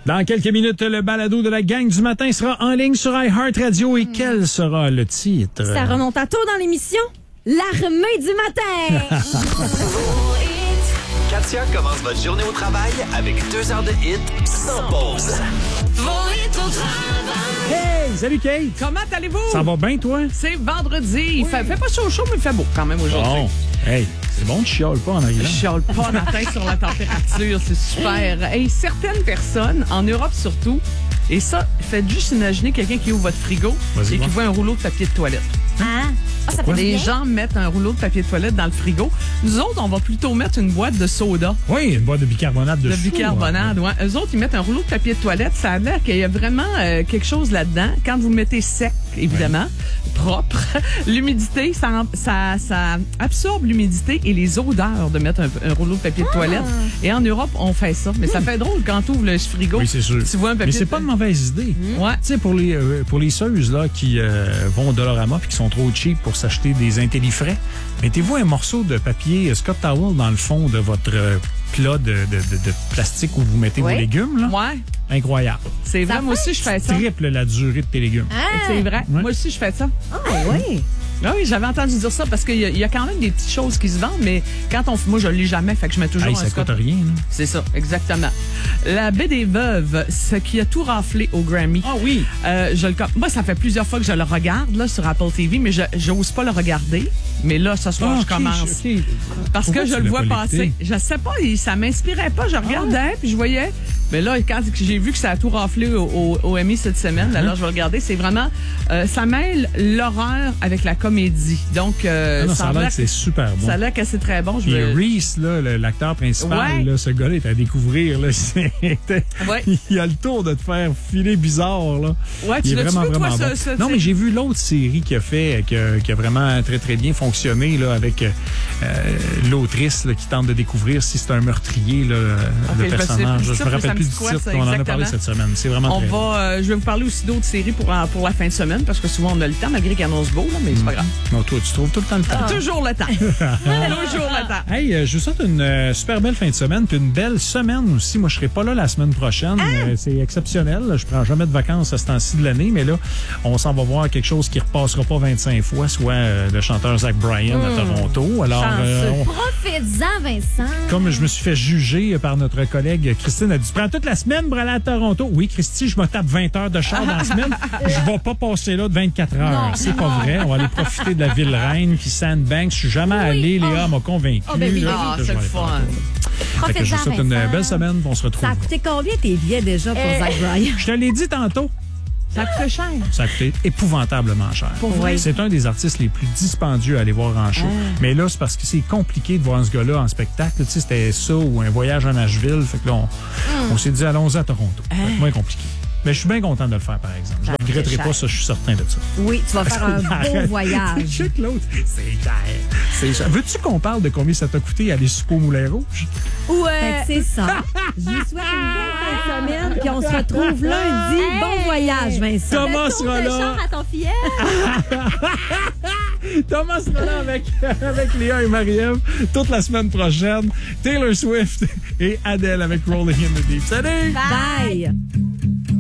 Dans quelques minutes, le balado de la gang du matin sera en ligne sur iHeartRadio. Et quel sera le titre? Ça remonte à tôt dans l'émission. L'armée du matin. Katia commence votre journée au travail avec 2 heures de hit sans pause. Vos hits au travail. Hey, salut Kate! Comment allez-vous? Ça va bien, toi? C'est vendredi. Il fait pas chaud, mais il fait beau quand même aujourd'hui. Bon, hey, c'est bon, tu chiales pas en arrivant. Je chiale pas matin sur la température, c'est super. Hey, certaines personnes, en Europe surtout, et ça, faites juste imaginer quelqu'un qui ouvre votre frigo Vas-y, et qui bon. voit un rouleau de papier de toilette. Ça fait Les bien. gens mettent un rouleau de papier de toilette dans le frigo. Nous autres, on va plutôt mettre une boîte de soda. Oui, une boîte de bicarbonate De dessous. bicarbonate, ouais. Eux autres, ils mettent un rouleau de papier de toilette. Ça a l'air qu'il y a vraiment quelque chose là-dedans. Quand vous le mettez sec, évidemment, propre, l'humidité, ça absorbe l'humidité et les odeurs de mettre un rouleau de papier de toilette. Et en Europe, on fait ça. Mais ça fait drôle quand tu ouvres le frigo. Oui, c'est sûr. Tu vois un papier Mais c'est de pas une mauvaise idée. Ouais. Tu sais, pour les seuses là, qui vont au Dollarama et qui sont trop cheap pour s'acheter des intellifrais, mettez-vous un morceau de papier Scott Towel dans le fond de votre plat de plastique où vous mettez vos légumes. Là. Ouais. Incroyable. C'est vrai, moi aussi, je fais ça. Triple la durée de tes légumes. C'est vrai. Ouais. Moi aussi, je fais ça. Ah oui. Ah oui, j'avais entendu dire ça parce qu'il y a quand même des petites choses qui se vendent, mais quand moi, je ne lis jamais, fait que je mets toujours Hey, un ça Scott. coûte rien. Là. C'est ça, exactement. La baie des veuves, ce qui a tout raflé au Grammy. Ah oui. Moi, ça fait plusieurs fois que je le regarde là, sur Apple TV, mais je n'ose pas le regarder. Mais là, ce soir, je commence. Parce Pourquoi que je tu le l'as vois pas passer. écouté? Je sais pas, ça m'inspirait pas. Je regardais, puis je voyais. Mais là, quand j'ai vu que ça a tout raflé au Emmy cette semaine, alors je vais regarder. C'est vraiment... ça mêle l'horreur avec la comédie. Donc, Ça a l'air que c'est super bon. ça a l'air que c'est très bon. Puis Reese, là, l'acteur principal, Ouais. là, ce gars-là est à découvrir. Là, Ouais. Il a le tour de te faire filer bizarre. Là. Ouais, Il tu est l'as-tu vraiment, vu, toi, vraiment bon. ça, Non, mais j'ai vu l'autre série qu'il a fait, qui a vraiment très, très bien fonctionné là, avec l'autrice là, qui tente de découvrir si c'est un meurtrier, là, Ok, le je sais personnage. plus Je me rappelle plus du quoi, titre. ça, On en a parlé exactement. cette semaine. C'est vraiment très bon. Je vais vous parler aussi d'autres séries pour la fin de semaine, parce que souvent on a le temps, malgré qu'il annonce beau, là, mais c'est pas grave. Non, toi, tu trouves tout le temps le temps. Toujours le temps. Toujours le temps. Hey, je vous souhaite une super belle fin de semaine, puis une belle semaine aussi. Moi, je serai pas là la semaine prochaine. C'est exceptionnel. Là. Je prends jamais de vacances à ce temps-ci de l'année, mais là, on s'en va voir quelque chose qui repassera pas 25 fois, soit le chanteur Zach Bryan à Toronto. Alors, Profites-en, Vincent. comme je me suis fait juger par notre collègue Christine, elle dit, tu prends toute la semaine pour aller à Toronto. Oui, Christy, je me tape 20 heures de char dans la semaine. Je vais pas passer là de 24 heures. Non. C'est pas vrai. On va aller profiter de la ville reine puis Sandbanks. Je suis jamais allé. Léa m'a convaincu. ben oui, là, Ah, que je c'est vais le aller faire fun. un tour. Fait que je vous Profites-en, souhaite une Vincent. belle semaine. On se retrouve. Ça a coûté combien tes billets déjà pour Zach Bryan? Je te l'ai dit tantôt. Ça coûte cher. Ça a coûté épouvantablement cher. vrai? C'est un des artistes les plus dispendieux à aller voir en show. Mais là, c'est parce que c'est compliqué de voir ce gars-là en spectacle. Tu sais, c'était ça ou un voyage à Nashville. Fait que là, on s'est dit, allons-y à Toronto. Fait que moins compliqué. Mais je suis bien content de le faire, par exemple. Je ne regretterai pas ça, je suis certain de ça. Oui, tu vas faire un beau voyage. Check l'autre. C'est cher. C'est cher. Veux-tu qu'on parle de combien ça t'a coûté aller souper au Moulin Rouge? Ouais. C'est ça. Je vous souhaite une belle fin de semaine, puis on se retrouve lundi. Hey! Bon voyage, Vincent. Thomas sera là. à ton filleul. Thomas sera là avec Léa et Marie-Ève toute la semaine prochaine. Taylor Swift et Adele avec Rolling in the Deep. Salut! Bye.